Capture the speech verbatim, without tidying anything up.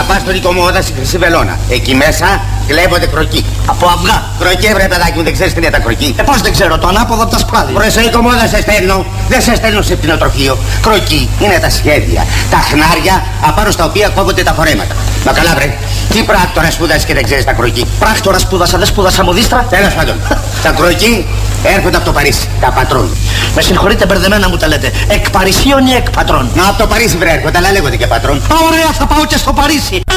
πας στον οίκο μόδα στη Χρυσή Βελόνα. Εκεί μέσα κλέβονται κροκί. Από αυγά. Κροκί, βρε παιδάκι μου, δεν ξέρεις τι είναι τα κροκί. Ε, πώς δεν ξέρω, το ανάποδο από τα σπράδια. Βρε στο οίκο μόδα σε στέλνω. Δεν σε στέλνω σε κτηνοτροφείο. Κροκί είναι τα σχέδια. Τα χνάρια απάνω στα οποία κόβονται τα φορέματα. Μα καλά, βρε. Τι πράκτορα σπούδασε και δεν ξέρεις τα κροκί. Πράκτορα σπούδασα, δεν σπούδασα μοδίστρα. Τέλος πάντων. Τα κροκί έρχονται από το Παρίσι. Τα πατρών. Με συγχωρείτε, μπερδεμένα μου τα λέτε. Εκ Παρισίων ή εκ πατρών. Να από το Παρίσι βρε έρχονται, αλλά λέγονται και πατρών. Ωραία, θα πάω και στο Παρίσι.